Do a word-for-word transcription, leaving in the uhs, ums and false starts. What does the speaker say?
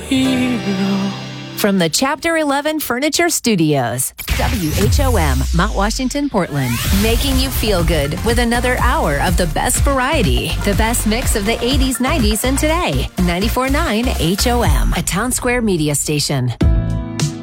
hero. From the Chapter eleven Furniture Studios, W H O M, Mount Washington, Portland. Making you feel good with another hour of the best variety. The best mix of the eighties, nineties, and today. ninety-four point nine H O M, a Town Square media station.